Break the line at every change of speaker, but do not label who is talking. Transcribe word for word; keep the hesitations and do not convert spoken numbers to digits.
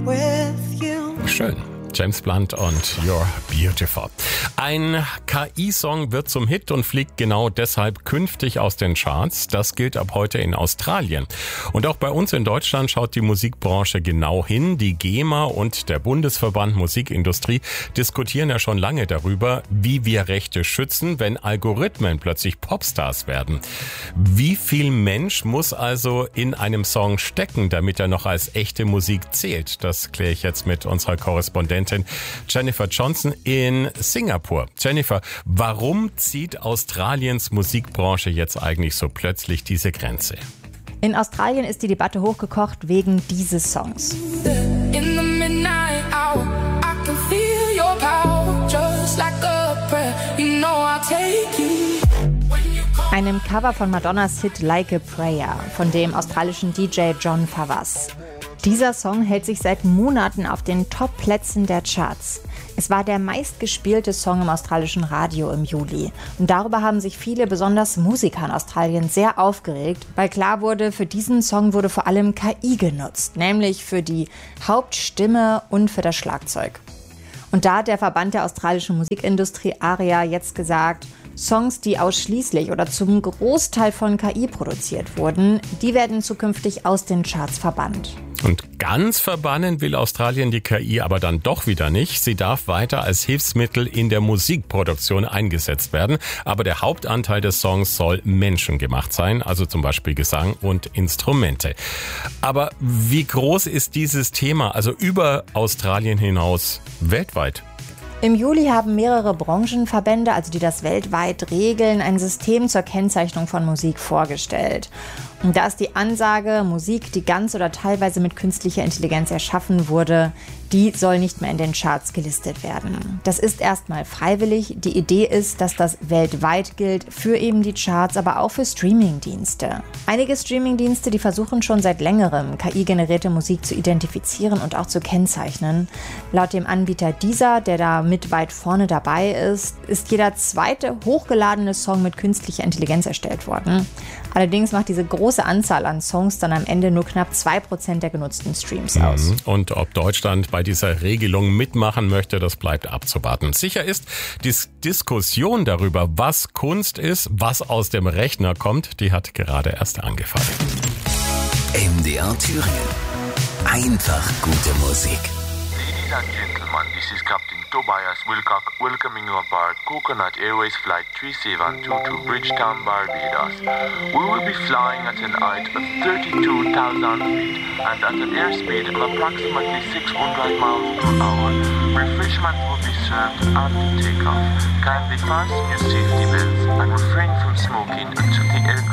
with you.
Schön. James Blunt und You're Beautiful. Ein K I-Song wird zum Hit und fliegt genau deshalb künftig aus den Charts. Das gilt ab heute in Australien. Und auch bei uns in Deutschland schaut die Musikbranche genau hin. Die GEMA und der Bundesverband Musikindustrie diskutieren ja schon lange darüber, wie wir Rechte schützen, wenn Algorithmen plötzlich Popstars werden. Wie viel Mensch muss also in einem Song stecken, damit er noch als echte Musik zählt? Das kläre ich jetzt mit unserer Korrespondentin Jennifer Johnson in Singapur. Jennifer, warum zieht Australiens Musikbranche jetzt eigentlich so plötzlich diese Grenze?
In Australien ist die Debatte hochgekocht wegen dieses Songs. Einem Cover von Madonnas Hit Like a Prayer von dem australischen D J John Favas. Dieser Song hält sich seit Monaten auf den Top-Plätzen der Charts. Es war der meistgespielte Song im australischen Radio im Juli. Und darüber haben sich viele, besonders Musiker in Australien, sehr aufgeregt, weil klar wurde, für diesen Song wurde vor allem K I genutzt, nämlich für die Hauptstimme und für das Schlagzeug. Und da hat der Verband der australischen Musikindustrie ARIA jetzt gesagt, Songs, die ausschließlich oder zum Großteil von K I produziert wurden, die werden zukünftig aus den Charts verbannt.
Und ganz verbannen will Australien die K I aber dann doch wieder nicht. Sie darf weiter als Hilfsmittel in der Musikproduktion eingesetzt werden. Aber der Hauptanteil des Songs soll menschengemacht sein, also zum Beispiel Gesang und Instrumente. Aber wie groß ist dieses Thema, also über Australien hinaus, weltweit?
Im Juli haben mehrere Branchenverbände, also die das weltweit regeln, ein System zur Kennzeichnung von Musik vorgestellt. Und da ist die Ansage, Musik, die ganz oder teilweise mit künstlicher Intelligenz erschaffen wurde, die soll nicht mehr in den Charts gelistet werden. Das ist erstmal freiwillig. Die Idee ist, dass das weltweit gilt, für eben die Charts, aber auch für Streamingdienste. Einige Streamingdienste, die versuchen schon seit längerem, K I-generierte Musik zu identifizieren und auch zu kennzeichnen. Laut dem Anbieter Deezer, der da mit weit vorne dabei ist, ist jeder zweite hochgeladene Song mit künstlicher Intelligenz erstellt worden. Allerdings macht diese große Anzahl an Songs dann am Ende nur knapp zwei Prozent der genutzten Streams aus.
Und ob Deutschland bei dieser Regelung mitmachen möchte, das bleibt abzuwarten. Sicher ist, die Diskussion darüber, was Kunst ist, was aus dem Rechner kommt, die hat gerade erst angefangen.
M D R Thüringen. Einfach gute Musik.
Ladies and gentlemen, this is Captain Tobias Wilcock welcoming you aboard Coconut Airways Flight three seven two to Bridgetown, Barbados. We will be flying at an height of thirty-two thousand feet and at an airspeed of approximately six hundred miles per hour. Refreshment will be served after takeoff. Kindly fasten your safety belts and refrain from smoking until the aircraft